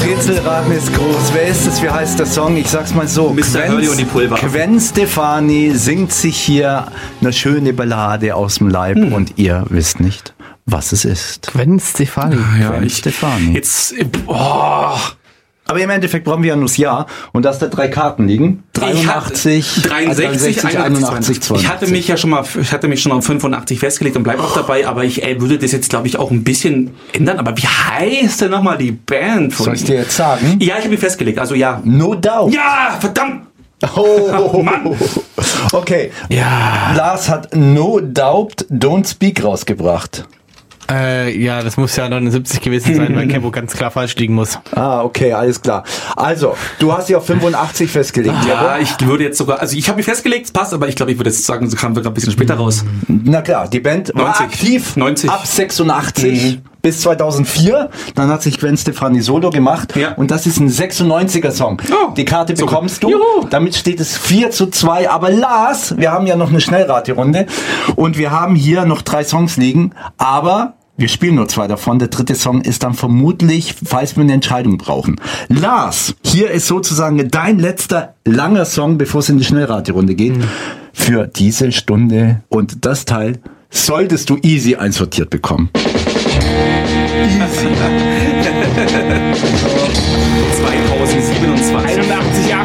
Das Rätselraten ist groß. Wer ist es? Wie heißt der Song? Ich sag's mal so. Mr. Hurley und die Pulver. Gwen Stefani singt sich hier eine schöne Ballade aus dem Leib und ihr wisst nicht, was es ist. Gwen Stefani. Gwen Stefani. Jetzt, Aber im Endeffekt brauchen wir ja nur das Jahr und dass da 3 Karten liegen. 83, 63, 81, 82. Ich hatte mich schon auf 85 festgelegt und bleibe auch dabei, aber ich würde das jetzt, glaube ich, auch ein bisschen ändern. Aber wie heißt denn nochmal die Band? Soll ich dir jetzt sagen? Ja, ich habe mich festgelegt, also ja. No Doubt. Ja, verdammt! Oh, Mann. Okay. Ja. Lars hat No Doubt Don't Speak rausgebracht. Ja, das muss ja 79 gewesen sein, weil Kebo ganz klar falsch liegen muss. Ah, okay, alles klar. Also, du hast dich auf 85 festgelegt, Ja, ich würde jetzt sogar, also ich habe mich festgelegt, es passt, aber ich glaube, ich würde jetzt sagen, so kamen wir gerade ein bisschen später raus. Na klar, die Band war 90. aktiv 90. ab 86 bis 2004. Dann hat sich Gwen Stefani Solo gemacht. Ja. Und das ist ein 96er Song. Oh, die Karte so bekommst gut. du. Juhu. Damit steht es 4:2. Aber Lars, wir haben ja noch eine Schnellraterunde. Und wir haben hier noch 3 Songs liegen. Aber wir spielen nur 2 davon. Der 3. Song ist dann vermutlich, falls wir eine Entscheidung brauchen. Lars, hier ist sozusagen dein letzter langer Song, bevor es in die Schnellraterunde geht. Für diese Stunde. Und das Teil solltest du easy einsortiert bekommen. Easy. 2027.